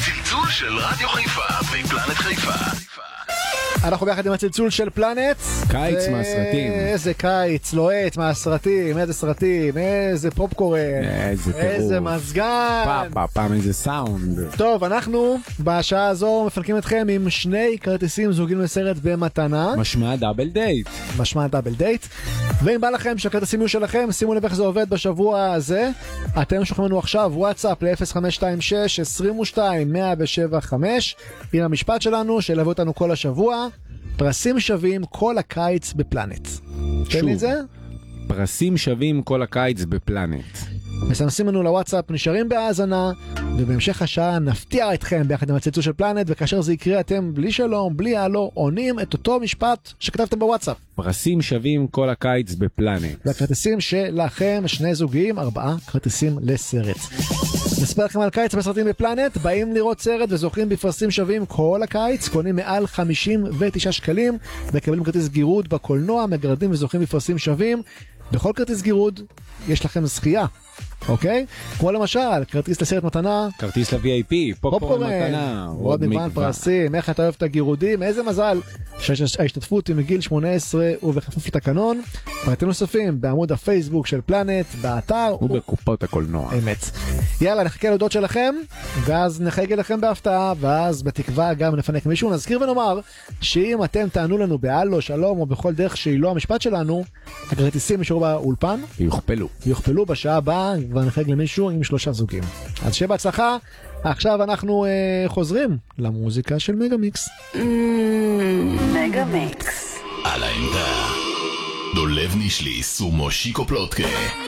הצלצול של רדיו חיפה בפלנט חיפה. אנחנו ביחד עם הצלצול של פלנט. קיץ מהסרטים. איזה קיץ, לוהט מהסרטים, איזה סרטים, איזה פופקורן, איזה מזגן. פעם איזה סאונד. טוב, אנחנו בשעה הזו מפנקים אתכם עם 2 כרטיסים זוגים לסרט במתנה. משמע דאבל דייט. משמע דאבל דייט. ואם בא לכם שהכרטיסים יהיו שלכם, שימו לב איך זה עובד בשבוע הזה. אתם שולחים לנו עכשיו וואטסאפ ל-0526-22-1075 עם המשפט שלנו שילוו אותנו כל השבוע. פרסים שווים כל הקיץ בפלנט. תן לי את זה? פרסים שווים כל הקיץ בפלנט. מסמסים לנו לוואטסאפ, נשארים בהאזנה, ובהמשך השעה נפתיע אתכם ביחד עם הצלצול של פלנט, וכאשר זה יקרה אתם בלי שלום, בלי הלו, עונים את אותו משפט שכתבתם בוואטסאפ. פרסים שווים כל הקיץ בפלנט. והכרטיסים שלכם, 2 זוגים, 4 כרטיסים לסרט. נספר לכם על קיץ בסרטים בפלנט, באים לראות סרט וזוכים בפרסים שווים כל הקיץ, קונים מעל 59 שקלים, וקבלים כרטיס גירוד בקולנוע, מגרדים וזוכים בפרסים שווים. בכל כרטיס גירוד יש לכם זכייה. אוקיי? כמו למשל, כרטיס לסרט מתנה, כרטיס ל-VIP, פופקורן מתנה, עוד מגוון פרסים, איך אתה אוהב את הגירודים, איזה מזל שההשתתפות היא מגיל 18 ובכפוף לתקנון. פרטים נוספים בעמוד הפייסבוק של פלנט, באתר ובקופות הקולנוע. אמת. יאללה, נחכה להודות שלכם, ואז נחכה לכם בהפתעה, ואז בתקווה גם נפנק מישהו. נזכיר ונאמר שאם אתם תענו לנו בהלו, שלום או בכל דרך שהיא לא המשפט שלנו, הכרטיסים ישארו באולפן יוכפלו בשעה הבאה, כבר נחג למישהו עם 3 זוגים. אז שיהיה בהצלחה. עכשיו אנחנו חוזרים למוזיקה של מגה מיקס. מגה מיקס. על העמדה דולב נישלי סומושיקו פלוטקה.